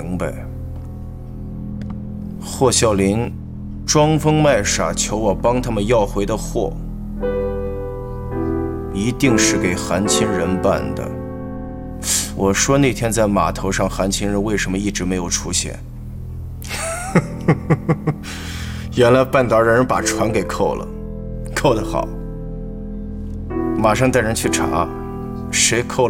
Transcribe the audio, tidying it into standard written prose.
明白，霍啸林装疯卖傻求我帮他们要回的货，一定是给韩亲人办的。我说那天在码头上，韩亲人为什么一直没有出现？原来半岛让人把船给扣了，扣得好。马上带人去查，谁扣了